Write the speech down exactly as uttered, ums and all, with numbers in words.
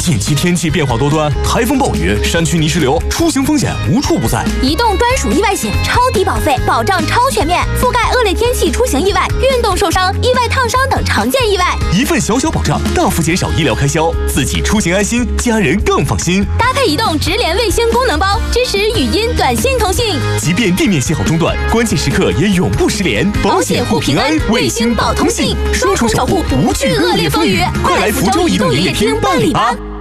近期天气变化多端，台风、暴雨、山区泥石流，出行风险无处不在。 移动专属意外险，超低保费，保障超全面，覆盖恶劣天气出行意外、运动受伤、意外烫伤等常见意外。 一份小小保障，大幅减少医疗开销，自己出行安心，家人更放心。 搭配移动直连卫星功能包，支持语音、短信通信， 即便地面信号中断，关键时刻也永不失联。 保险护平安，卫星保通信，双重守护，不惧恶劣风雨。快来福州移动营业厅办理吧！